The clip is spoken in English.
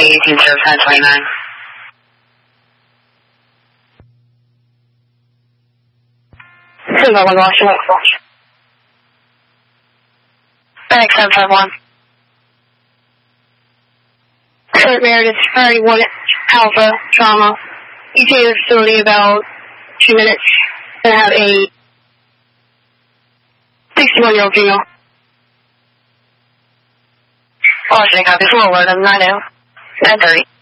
18-1029. Hello, Washington. Thanks, 751. Kurt Meredith, 31 Alpha, trauma. You take the facility about 2 minutes and have a 61-year-old female. Washington, copy, forward, I'm 9-0, 1030.